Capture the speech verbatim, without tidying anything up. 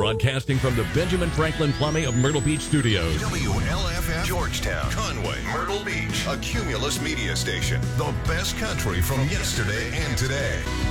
Broadcasting from the Benjamin Franklin Plumbing of Myrtle Beach Studios. W L F F, Georgetown, Conway, Myrtle Beach, a Cumulus media station. The best country from yesterday and today.